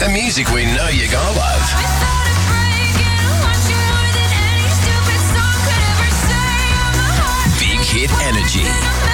The music we know you're gonna love. Big hit energy.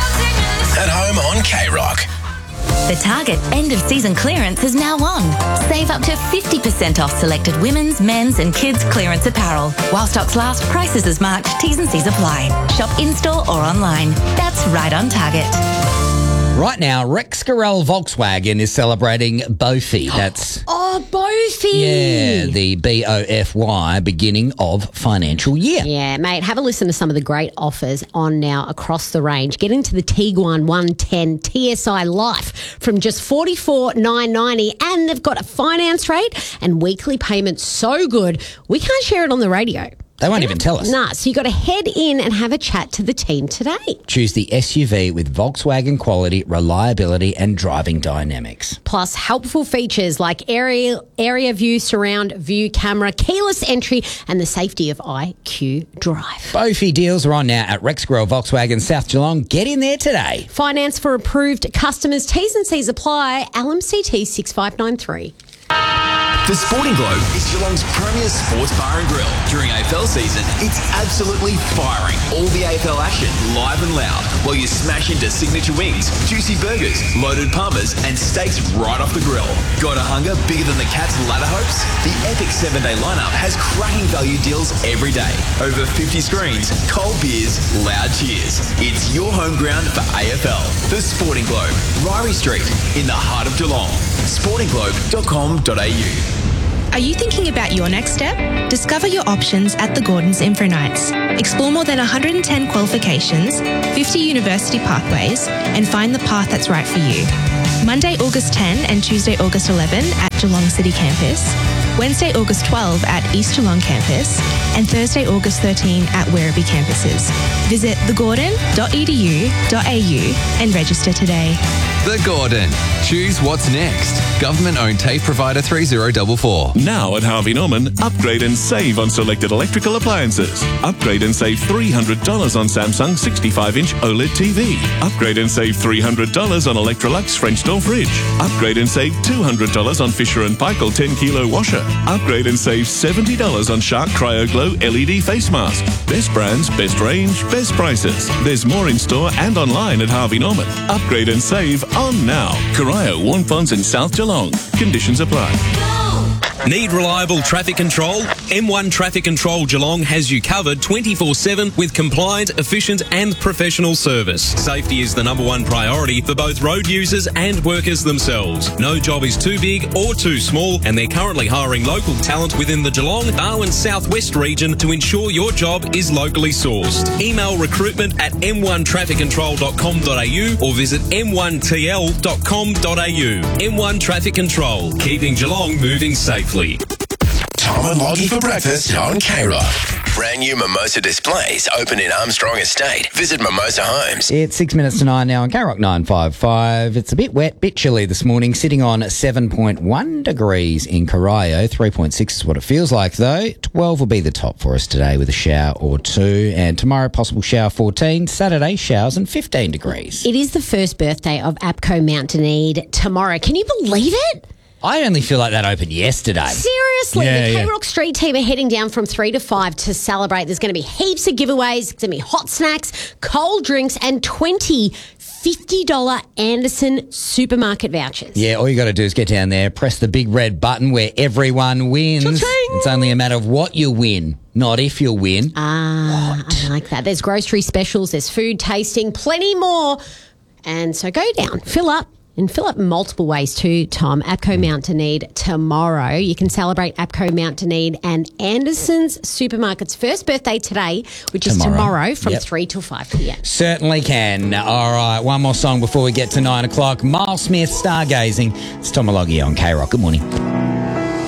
At home on K-Rock. The Target end-of-season clearance is now on. Save up to 50% off selected women's, men's and kids' clearance apparel. While stocks last, prices as marked, T's and C's apply. Shop in-store or online. That's right on Target. Right now, Rex Garel Volkswagen is celebrating BOFY. That's... Oh, BOFY! Yeah, the BOFY, beginning of financial year. Yeah, mate, have a listen to some of the great offers on now across the range. Get into the Tiguan 110 TSI Life from just $44,990, and they've got a finance rate and weekly payments so good, we can't share it on the radio. They won't even tell us. Nah, so you got to head in and have a chat to the team today. Choose the SUV with Volkswagen quality, reliability and driving dynamics. Plus helpful features like area view, surround view camera, keyless entry and the safety of IQ Drive. BOFY deals are on now at Rex Garel Volkswagen South Geelong. Get in there today. Finance for approved customers. T's and C's apply. LMCT 6593. The Sporting Globe is Geelong's premier sports bar and grill. During AFL season, it's absolutely firing. All the AFL action, live and loud, while you smash into signature wings, juicy burgers, loaded parmas, and steaks right off the grill. Got a hunger bigger than the Cats' ladder hopes? The epic 7-day lineup has cracking value deals every day. Over 50 screens, cold beers, loud cheers. It's your home ground for AFL. The Sporting Globe, Ryrie Street, in the heart of Geelong. sportingglobe.com.au. Are you thinking about your next step? Discover your options at the Gordon's Info Nights. Explore more than 110 qualifications, 50 university pathways, and find the path that's right for you. Monday, August 10 and Tuesday, August 11 at Geelong City Campus, Wednesday, August 12 at East Geelong Campus, and Thursday, August 13 at Werribee campuses. Visit thegordon.edu.au and register today. The Gordon. Choose what's next. Government-owned TAFE provider 3044. Now at Harvey Norman, upgrade and save on selected electrical appliances. Upgrade and save $300 on Samsung 65-inch OLED TV. Upgrade and save $300 on Electrolux French door fridge. Upgrade and save $200 on Fisher & Paykel 10-kilo washer. Upgrade and save $70 on Shark Cryo Glow LED face mask. Best brands, best range, best prices. There's more in store and online at Harvey Norman. Upgrade and save on now. Corio, Warnponds and South Geelong. Conditions apply. Need reliable traffic control? M1 Traffic Control Geelong has you covered 24/7 with compliant, efficient and professional service. Safety is the #1 priority for both road users and workers themselves. No job is too big or too small, and they're currently hiring local talent within the Geelong, Darwin Southwest region to ensure your job is locally sourced. Email recruitment at m1trafficcontrol.com.au or visit m1tl.com.au. M1 Traffic Control, keeping Geelong moving safely. Tom and Loggy for breakfast on K-Rock. Brand new Mimosa displays open in Armstrong Estate. Visit Mimosa Homes. It's 6 minutes to 9 now on K-Rock 955. It's a bit wet, bit chilly this morning, sitting on 7.1 degrees in Corio. 3.6 is what it feels like, though. 12 will be the top for us today with a shower or two. And tomorrow, possible shower 14. Saturday, showers and 15 degrees. It is the first birthday of APCO Mount Dunedin tomorrow. Can you believe it? I only feel like that opened yesterday. Seriously, Yeah, the K-Rock Street team are heading down from 3 to 5 to celebrate. There's going to be heaps of giveaways. There's going to be hot snacks, cold drinks, and 20 $50 Anderson supermarket vouchers. Yeah, all you got to do is get down there, press the big red button where everyone wins. Cha-ching! It's only a matter of what you win, not if you'll win. I like that. There's grocery specials, there's food tasting, plenty more. And so go down, fill up. And fill up multiple ways too, Tom. APCO Mount Dunedin tomorrow. You can celebrate APCO Mount Dunedin and Anderson's Supermarket's first birthday today, which is tomorrow from 3 till 5 p.m. Certainly can. All right, one more song before we get to 9 o'clock. Miles Smith, Stargazing. It's Tom Maloggy on K-Rock. Good morning.